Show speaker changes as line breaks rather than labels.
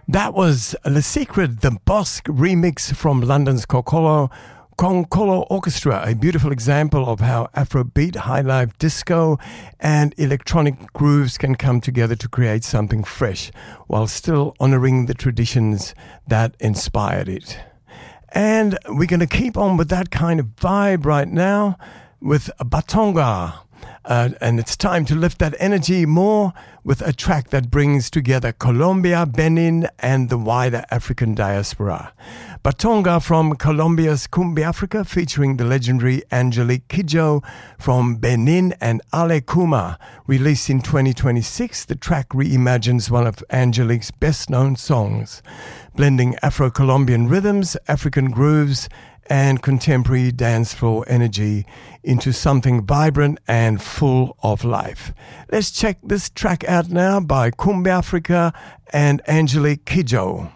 That was Le Secret, the Bosque remix from London's Concolo Orchestra, a beautiful example of how Afrobeat, highlife disco, and electronic grooves can come together to create something fresh while still honoring the traditions that inspired it. And we're going to keep on with that kind of vibe right now with Batonga. And it's time to lift that energy more with a track that brings together Colombia, Benin, and the wider African diaspora. Batonga from Colombia's Cumbia Africa, featuring the legendary Angelique Kidjo from Benin and Ale Kuma. Released in 2026, the track reimagines one of Angelique's best-known songs, blending Afro-Colombian rhythms, African grooves, and contemporary dance floor energy into something vibrant and full of life. Let's check this track out now by Cumbia Africa and Angelique Kidjo.